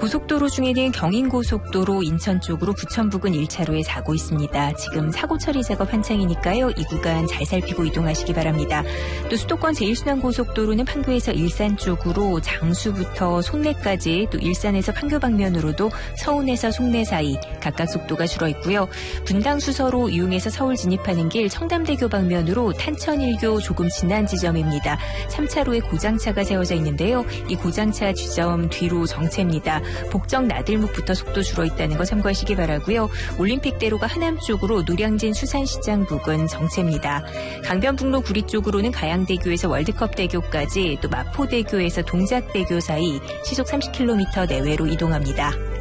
고속도로 중에는 경인고속도로 인천 쪽으로 부천 부근 1차로에 사고 있습니다. 지금 사고 처리 작업 한창이니까요. 이 구간 잘 살피고 이동하시기 바랍니다. 또 수도권 제1순환고속도로는 판교에서 일산 쪽으로 장수부터 송내까지, 또 일산에서 판교 방면으로도 서운에서 송내 사이 각각 속도가 줄어 있고요. 분당 수서로 이용해서 서울 진입하는 길 청담대교 방면으로 탄천일교 조금 지난 지점입니다. 3차로에 고장차가 세워져 있는데요. 이 고장차 지점 뒤로 정체입니다. 복정 나들목부터 속도 줄어 있다는 거 참고하시기 바라고요. 올림픽대로가 하남 쪽으로 노량진 수산시장 부근 정체입니다. 강변북로 구리 쪽으로는 가양대교에서 월드컵대교까지, 또 마포대교에서 동작대교 사이 시속 30km 내외로 이동합니다.